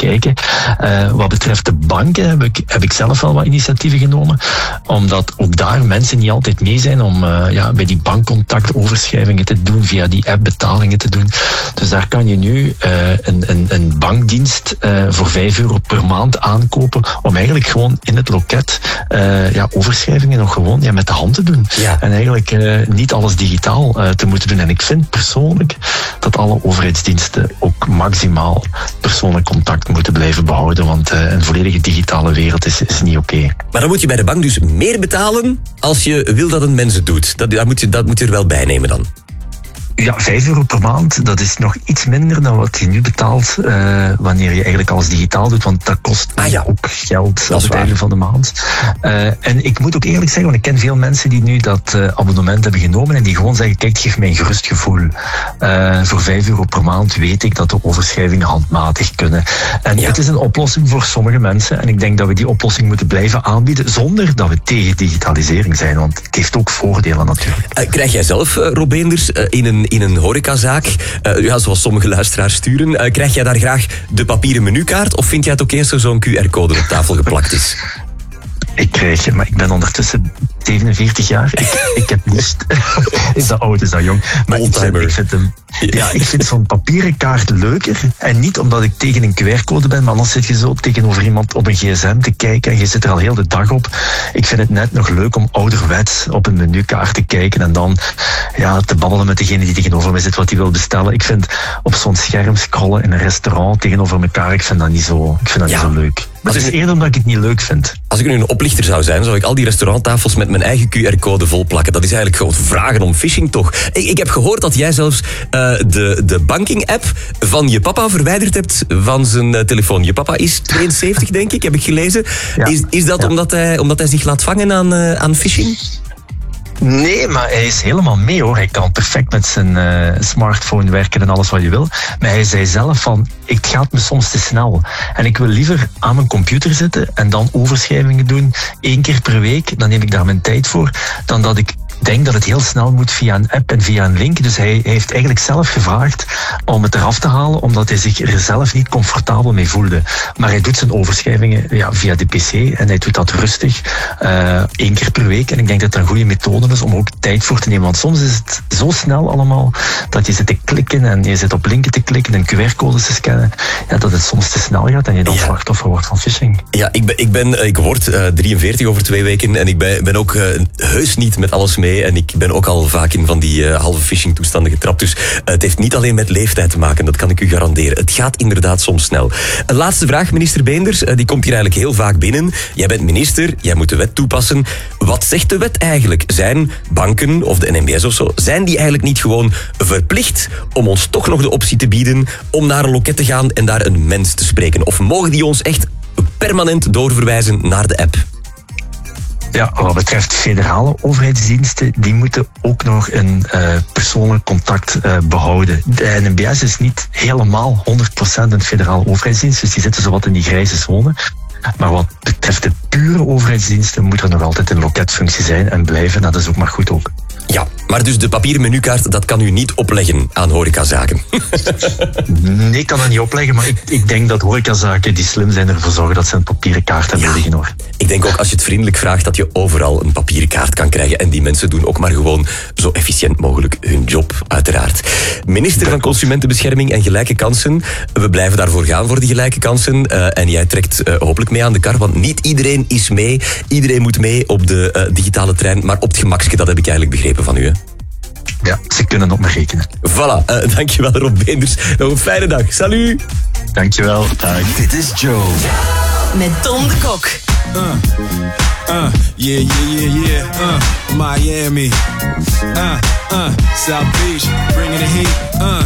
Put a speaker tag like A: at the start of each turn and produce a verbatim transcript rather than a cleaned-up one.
A: kijken. Uh, wat betreft de banken heb ik, heb ik zelf wel wat initiatieven genomen, omdat ook daar mensen niet altijd mee zijn om uh, ja, bij die bankcontact overschrijvingen te doen, via die app betalingen te doen. Dus daar kan je nu uh, een, een, een bankdienst uh, voor vijf euro per maand aankopen om eigenlijk gewoon in het loket uh, ja, overschrijvingen nog gewoon ja, met de hand te doen. Ja. En eigenlijk uh, niet alles digitaal uh, te moeten doen. En ik vind persoonlijk dat alle overheidsdiensten ook maximaal persoonlijk contact moeten blijven behouden, want uh, een volledige digitale wereld is, is niet oké. Okay.
B: Maar dan moet je bij de bank dus meer betalen als je wil dat een mens het doet. Dat, dat, moet je, dat moet je er wel bij nemen dan.
A: Ja, vijf euro per maand, dat is nog iets minder dan wat je nu betaalt uh, wanneer je eigenlijk alles digitaal doet, want dat kost ah, ja. ook geld op het einde van de maand. Uh, en ik moet ook eerlijk zeggen, want ik ken veel mensen die nu dat uh, abonnement hebben genomen en die gewoon zeggen, kijk, geef mij een gerust gevoel. Uh, voor vijf euro per maand weet ik dat de overschrijvingen handmatig kunnen. En ja. het is een oplossing voor sommige mensen en ik denk dat we die oplossing moeten blijven aanbieden zonder dat we tegen digitalisering zijn, want het heeft ook voordelen natuurlijk.
B: Uh, krijg jij zelf, uh, Rob Beenders, uh, in een in een horecazaak, uh, ja, zoals sommige luisteraars sturen, uh, krijg jij daar graag de papieren menukaart of vind jij het ook eerst zo zo'n Q R-code op tafel geplakt is?
A: Ik krijg, maar ik ben ondertussen zevenenveertig jaar. Ik, ik heb lust. Is dat oud, is dat jong? Maar ik vind, ik vind hem, ja, ik vind zo'n papieren kaart leuker. En niet omdat ik tegen een Q R-code ben, maar dan zit je zo tegenover iemand op een gsm te kijken en je zit er al heel de dag op. Ik vind het net nog leuk om ouderwets op een menukaart te kijken en dan ja, te babbelen met degene die tegenover me zit wat hij wil bestellen. Ik vind op zo'n scherm scrollen in een restaurant tegenover elkaar, ik vind dat niet zo, ik vind dat ja. niet zo leuk. Maar het is eerder omdat ik het niet leuk vind.
B: Als ik nu een oplichter zou zijn, zou ik al die restauranttafels met mijn eigen Q R-code volplakken. Dat is eigenlijk gewoon vragen om phishing, toch? Ik, ik heb gehoord dat jij zelfs uh, de, de banking-app van je papa verwijderd hebt van zijn uh, telefoon. Je papa is tweeënzeventig, denk ik, heb ik gelezen. Ja. Is, is dat ja. omdat, hij, omdat hij zich laat vangen aan, uh, aan phishing?
A: Nee, maar hij is helemaal mee hoor. Hij kan perfect met zijn uh, smartphone werken en alles wat je wil. Maar hij zei zelf van, het gaat me soms te snel. En ik wil liever aan mijn computer zitten en dan overschrijvingen doen. één keer per week, dan neem ik daar mijn tijd voor. Dan dat ik denk dat het heel snel moet via een app en via een link. Dus hij, hij heeft eigenlijk zelf gevraagd om het eraf te halen, omdat hij zich er zelf niet comfortabel mee voelde. Maar hij doet zijn overschrijvingen ja, via de pc en hij doet dat rustig uh, één keer per week. En ik denk dat dat een goede methode is om ook tijd voor te nemen. Want soms is het zo snel allemaal dat je zit te klikken en je zit op linken te klikken en Q R-codes te scannen, ja, dat het soms te snel gaat en je dan ja. slachtoffer wordt van phishing.
B: Ja, ik, ben, ik, ben, ik word uh, drieënveertig over twee weken en ik ben, ben ook uh, heus niet met alles mee. En ik ben ook al vaak in van die uh, halve phishing-toestanden getrapt. Dus uh, het heeft niet alleen met leeftijd te maken, dat kan ik u garanderen. Het gaat inderdaad soms snel. Een laatste vraag, minister Beenders. Uh, die komt hier eigenlijk heel vaak binnen. Jij bent minister, jij moet de wet toepassen. Wat zegt de wet eigenlijk? Zijn banken of de N M B S of zo, zijn die eigenlijk niet gewoon verplicht om ons toch nog de optie te bieden om naar een loket te gaan en daar een mens te spreken? Of mogen die ons echt permanent doorverwijzen naar de app?
A: Ja, wat betreft federale overheidsdiensten, die moeten ook nog een uh, persoonlijk contact uh, behouden. De N M B S is niet helemaal honderd procent een federale overheidsdienst, dus die zitten zowat in die grijze zone. Maar wat betreft de pure overheidsdiensten moet er nog altijd een loketfunctie zijn en blijven. Dat is ook maar goed ook.
B: Ja, maar dus de papieren menukaart, dat kan u niet opleggen aan horecazaken.
A: Nee, ik kan dat niet opleggen, maar ik, ik denk dat horecazaken die slim zijn ervoor zorgen dat ze een papieren kaart hebben ja. liggen hoor.
B: Ik denk ook als je het vriendelijk vraagt dat je overal een papieren kaart kan krijgen. En die mensen doen ook maar gewoon zo efficiënt mogelijk hun job, uiteraard. Minister dat van Consumentenbescherming en Gelijke Kansen. We blijven daarvoor gaan voor die gelijke kansen. Uh, en jij trekt uh, hopelijk mee aan de kar, want niet iedereen is mee. Iedereen moet mee op de uh, digitale trein, maar op het gemakske, dat heb ik eigenlijk begrepen van u, hè?
A: Ja, ze kunnen op me rekenen.
B: Voilà, uh, dankjewel Rob Beenders. Nog een fijne dag. Salut!
A: Dankjewel. Dag.
C: Dit is Joe.
D: Met Tom de Kok.
E: Uh, uh, yeah, yeah, yeah, yeah. Uh, Miami. Uh, uh, South Beach, bringing the heat. Uh,